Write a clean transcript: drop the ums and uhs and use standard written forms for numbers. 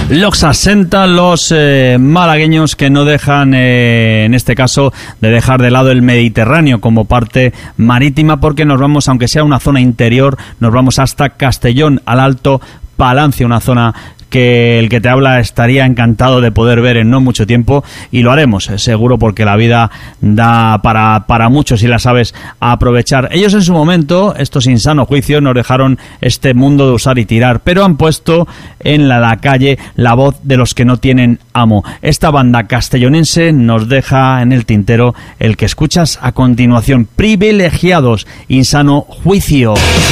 Los 60, los malagueños que no dejan, en este caso, de dejar de lado el Mediterráneo como parte marítima, porque nos vamos, aunque sea una zona interior, nos vamos hasta Castellón, al Alto Palancia, una zona que el que te habla estaría encantado de poder ver en no mucho tiempo, y lo haremos, seguro, porque la vida da para mucho si la sabes aprovechar. Ellos en su momento, estos Sin Sano Juicio, nos dejaron este mundo de usar y tirar, pero han puesto en la calle la voz de los que no tienen amo. Esta banda castellonense nos deja en el tintero el que escuchas a continuación, Privilegiados, Insano Juicio.